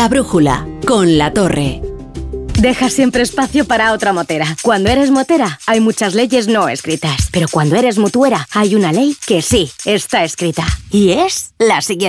Brújula, con La Torre. Deja siempre espacio para otra motera. Cuando eres motera, hay muchas leyes no escritas. Pero cuando eres mutuera, hay una ley que sí está escrita. Y es la siguiente.